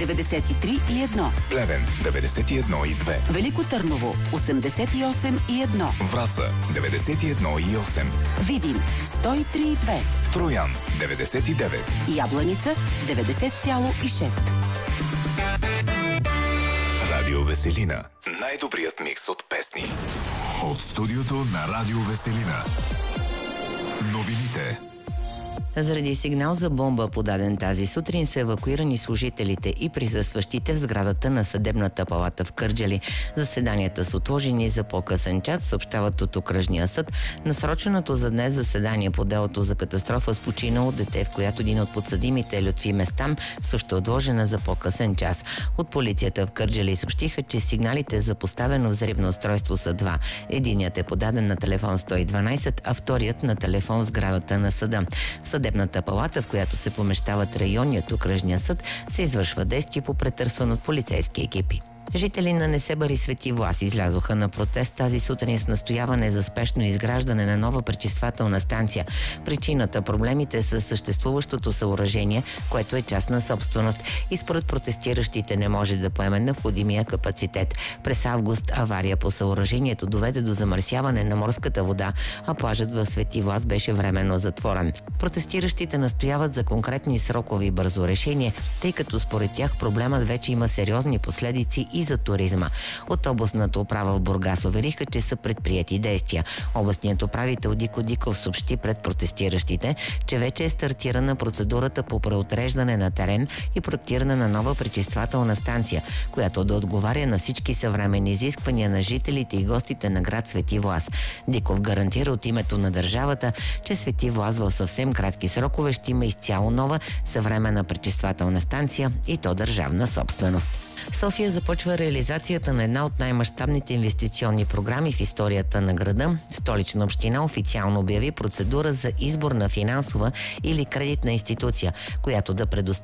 93,1. Плевен 91,2. Велико Търново 88,1. Враца 91,8. Видин 103,2. Троян 99. Ябланица 90,6. Радио Веселина. Най-добрият микс от песни. От студиото на Радио Веселина. Новините. Заради сигнал за бомба, подаден тази сутрин, са евакуирани служителите и присъстващите в сградата на Съдебната палата в Кърджали. Заседанията са отложени за по-късен час, съобщават от окръжния съд. Насроченото за днес заседание по делото за катастрофа с починало дете, в която един от подсъдимите, Лютви Местан, също отложена за по-късен час. От полицията в Кърджали съобщиха, че сигналите за поставено взривно устройство са два. Единият е подаден на телефон 112, а вторият на телефон в сградата на съда. Съдебната палата, в която се помещават районният окръжния съд, се извършва действие по претърсван от полицейски екипи. Жители на Несебър и Свети Влас излязоха на протест тази сутрин с настояване за спешно изграждане на нова пречиствателна станция. Причината – проблемите с съществуващото съоръжение, което е частна собственост и според протестиращите не може да поеме необходимия капацитет. През август авария по съоръжението доведе до замърсяване на морската вода, а плажът в Свети Влас беше временно затворен. Протестиращите настояват за конкретни срокове и бързо решение, тъй като според тях проблемът вече има сериозни последици и за туризма. От областната управа в Бургас увериха, че са предприети действия. Областният управител Дико Диков съобщи пред протестиращите, че вече е стартирана процедурата по преотреждане на терен и проектиране на нова пречиствателна станция, която да отговаря на всички съвременни изисквания на жителите и гостите на град Свети Влас. Диков гарантира от името на държавата, че Свети Влас в съвсем кратки срокове ще има изцяло нова съвременна пречиствателна станция и то държавна собственост. София започва реализацията на една от най-мащабните инвестиционни програми в историята на града. Столична община официално обяви процедура за избор на финансова или кредитна институция, която да предостави